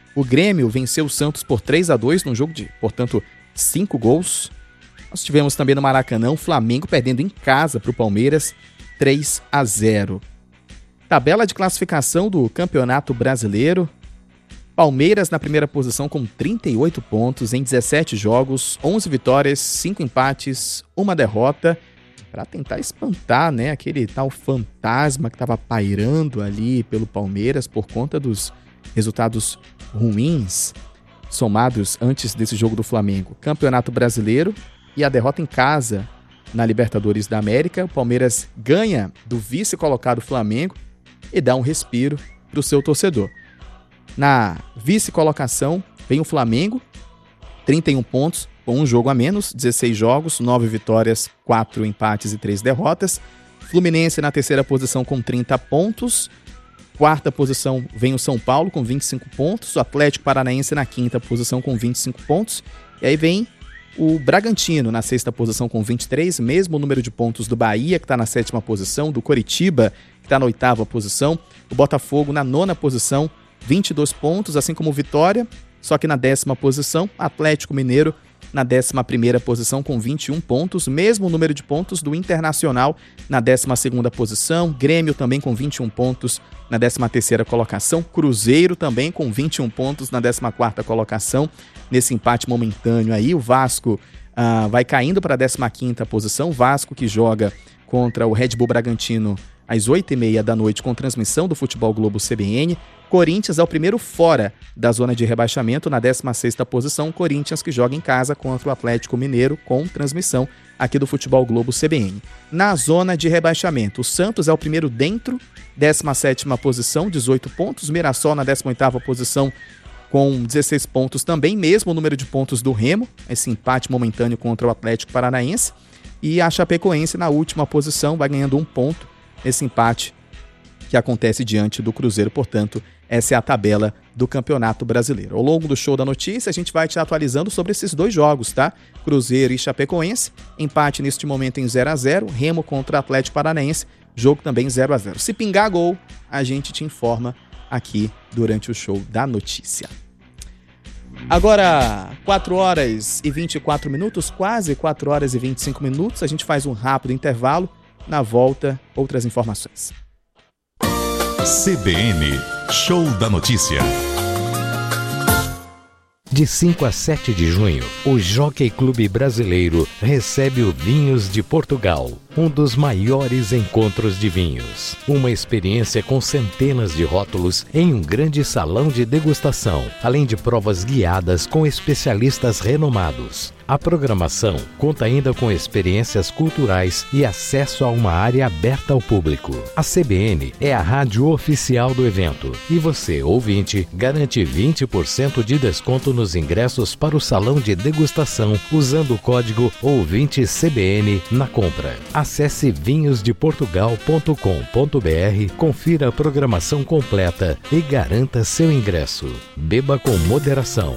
O Grêmio venceu o Santos por 3-2 num jogo de, portanto, 5 gols. Nós tivemos também no Maracanã o Flamengo perdendo em casa para o Palmeiras 3-0. Tabela de classificação do Campeonato Brasileiro. Palmeiras na primeira posição com 38 pontos em 17 jogos, 11 vitórias, 5 empates, 1 derrota, para tentar espantar, né, aquele tal fantasma que estava pairando ali pelo Palmeiras por conta dos resultados ruins somados antes desse jogo do Flamengo. Campeonato Brasileiro e a derrota em casa na Libertadores da América. O Palmeiras ganha do vice-colocado Flamengo e dá um respiro para o seu torcedor. Na vice-colocação vem o Flamengo, 31 pontos, com um jogo a menos, 16 jogos, 9 vitórias, 4 empates e 3 derrotas. Fluminense na terceira posição com 30 pontos. Quarta posição vem o São Paulo com 25 pontos. O Atlético Paranaense na quinta posição com 25 pontos. E aí vem o Bragantino na sexta posição com 23, mesmo número de pontos do Bahia, que está na sétima posição, do Coritiba, que está na oitava posição. O Botafogo na nona posição, 22 pontos, assim como o Vitória, só que na 10ª posição, Atlético Mineiro na 11ª posição com 21 pontos, mesmo número de pontos do Internacional na 12ª posição, Grêmio também com 21 pontos na 13ª colocação, Cruzeiro também com 21 pontos na 14ª colocação, nesse empate momentâneo aí, o Vasco vai caindo para a 15ª posição, Vasco que joga contra o Red Bull Bragantino às 8h30 da noite com transmissão do Futebol Globo CBN. Corinthians é o primeiro fora da zona de rebaixamento na 16ª posição. Corinthians que joga em casa contra o Atlético Mineiro com transmissão aqui do Futebol Globo CBN. Na zona de rebaixamento, o Santos é o primeiro dentro, 17ª posição, 18 pontos. Mirassol na 18ª posição com 16 pontos também, mesmo o número de pontos do Remo, esse empate momentâneo contra o Atlético Paranaense. E a Chapecoense na última posição vai ganhando 1 ponto. Esse empate que acontece diante do Cruzeiro, portanto, essa é a tabela do Campeonato Brasileiro. Ao longo do show da notícia, a gente vai te atualizando sobre esses 2 jogos, tá? Cruzeiro e Chapecoense, empate neste momento em 0-0, Remo contra Atlético Paranaense, jogo também 0-0. Se pingar gol, a gente te informa aqui durante o show da notícia. Agora, 4 horas e 24 minutos, quase 4 horas e 25 minutos, a gente faz um rápido intervalo. Na volta, outras informações. CBN, Show da Notícia. De 5 a 7 de junho, o Jockey Clube Brasileiro recebe o Vinhos de Portugal, um dos maiores encontros de vinhos. Uma experiência com centenas de rótulos em um grande salão de degustação, além de provas guiadas com especialistas renomados. A programação conta ainda com experiências culturais e acesso a uma área aberta ao público. A CBN é a rádio oficial do evento e você, ouvinte, garante 20% de desconto nos ingressos para o salão de degustação usando o código OUVINTECBN na compra. Acesse vinhosdeportugal.com.br, confira a programação completa e garanta seu ingresso. Beba com moderação.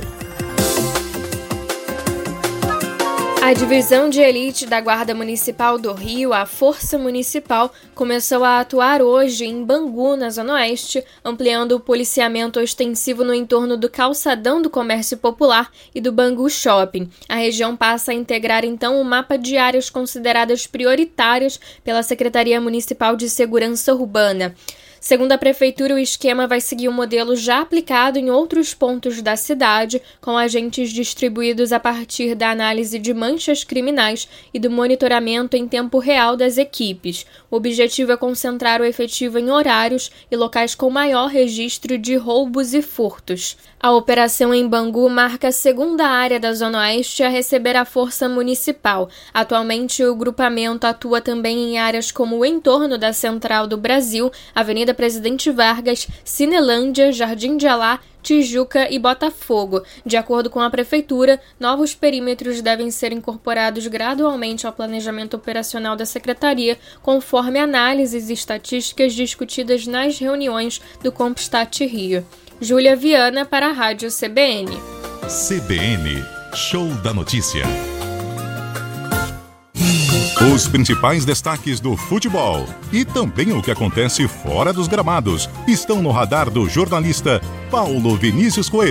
A divisão de elite da Guarda Municipal do Rio, a Força Municipal, começou a atuar hoje em Bangu, na Zona Oeste, ampliando o policiamento ostensivo no entorno do calçadão do Comércio Popular e do Bangu Shopping. A região passa a integrar, então, o mapa de áreas consideradas prioritárias pela Secretaria Municipal de Segurança Urbana. Segundo a Prefeitura, o esquema vai seguir o modelo já aplicado em outros pontos da cidade, com agentes distribuídos a partir da análise de manchas criminais e do monitoramento em tempo real das equipes. O objetivo é concentrar o efetivo em horários e locais com maior registro de roubos e furtos. A operação em Bangu marca a segunda área da Zona Oeste a receber a Força Municipal. Atualmente, o grupamento atua também em áreas como o entorno da Central do Brasil, Avenida Presidente Vargas, Cinelândia, Jardim de Alá, Tijuca e Botafogo. De acordo com a Prefeitura, novos perímetros devem ser incorporados gradualmente ao planejamento operacional da Secretaria, conforme análises e estatísticas discutidas nas reuniões do Compstat Rio. Júlia Viana para a Rádio CBN. CBN, Show da Notícia. Os principais destaques do futebol e também o que acontece fora dos gramados estão no radar do jornalista Paulo Vinícius Coelho.